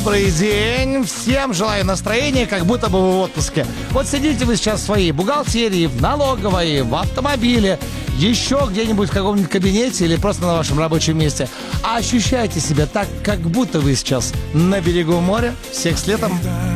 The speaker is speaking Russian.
Добрый день! Всем желаю настроения, как будто бы вы в отпуске. Вот сидите вы сейчас в своей бухгалтерии, в налоговой, в автомобиле, еще где-нибудь в каком-нибудь кабинете или просто на вашем рабочем месте. А ощущайте себя так, как будто вы сейчас на берегу моря. Всех с летом!